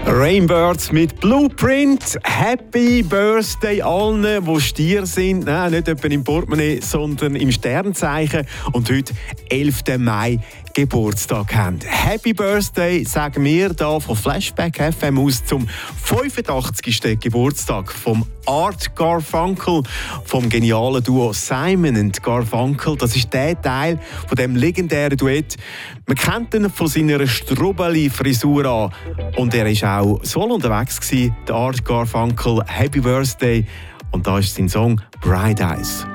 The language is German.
Rainbirds mit Blueprint. Happy Birthday allen, die Stier sind. Nein, nicht etwa im Portemonnaie, sondern im Sternzeichen. Und heute, 11. Mai, Geburtstag haben. Happy Birthday, sagen wir hier von Flashback FM aus zum 85. Geburtstag vom Art Garfunkel, vom genialen Duo Simon & Garfunkel. Das ist der Teil von dem legendären Duett. Man kennt ihn von seiner Strubbeli-Frisur an. Und er war auch solo unterwegs gewesen, der Art Garfunkel. Happy Birthday. Und da ist sein Song Bright Eyes.